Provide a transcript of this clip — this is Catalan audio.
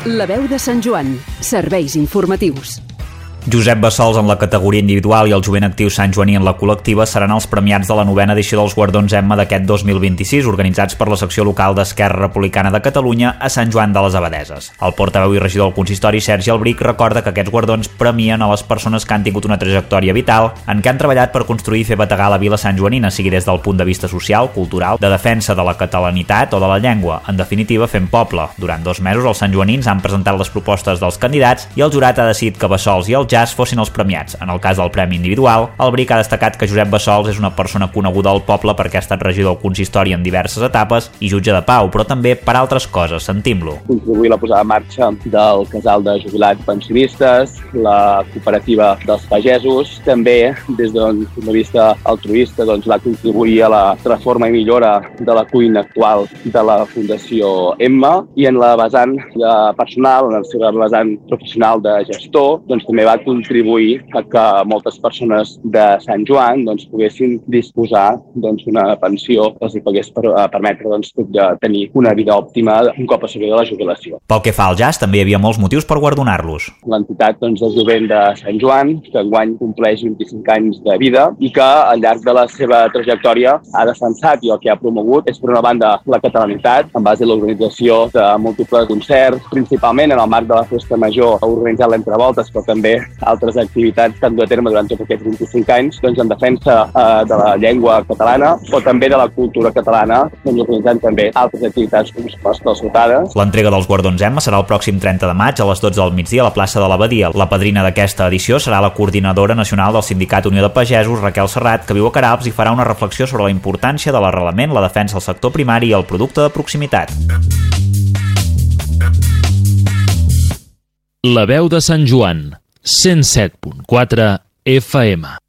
La veu de Sant Joan. Serveis informatius. Josep Bassols en la categoria individual i el jovent actiu Sant Joaní en la col·lectiva seran els premiats de la 9ª edició dels Guardons Emma d'aquest 2026, organitzats per la secció local d'Esquerra Republicana de Catalunya a Sant Joan de les Abadeses. El portaveu i regidor del consistori, Sergi Albric, recorda que aquests guardons premien a les persones que han tingut una trajectòria vital en què han treballat per construir i fer bategar la vila santjoanina, sigui des del punt de vista social, cultural, de defensa de la catalanitat o de la llengua, en definitiva fent poble. Durant 2 mesos els santjoanins han presentat les propostes dels candidats i el jurat ha decidit que Bassols i el Jazz fossin els premiats. En el cas del premi individual, Albric ha destacat que Josep Bassols és una persona coneguda al poble perquè ha estat regidor del consistori en diverses etapes i jutge de pau, però també per altres coses. Sentim-lo. Contribuir a la posada en marxa del casal de jubilats pensionistes, la cooperativa dels pagesos, també des d'un punt de vista altruista va contribuir a la reforma i millora de la cuina actual de la Fundació Emma, i en la vessant personal, en la seva vessant professional de gestor, també va contribuir a que moltes persones de Sant Joan poguessin disposar d'una pensió que els pogués permetre de tenir una vida òptima un cop assolida la jubilació. Pel que fa al Jazz, també hi havia molts motius per guardonar-los. L'entitat del jovent de Sant Joan, que enguany compleix 25 anys de vida i que al llarg de la seva trajectòria ha defensat i el que ha promogut és, per una banda, la catalanitat, en base a l'organització de múltiples concerts, principalment en el marc de la Festa Major, ha organitzat l'Entrevoltes, però també altres activitats que han dut a terme durant tots aquests 25 anys en defensa de la llengua catalana, o també de la cultura catalana, organitzant també altres activitats com les calçotades. L'entrega dels Guardons Emma serà el pròxim 30 de maig a les 12 del migdia a la plaça de l'Abadia. La padrina d'aquesta edició serà la coordinadora nacional del Sindicat Unió de Pagesos, Raquel Serrat, que viu a Queralbs i farà una reflexió sobre la importància de l'arrelament, la defensa del sector primari i el producte de proximitat. La veu de Sant Joan, 107.4 FM.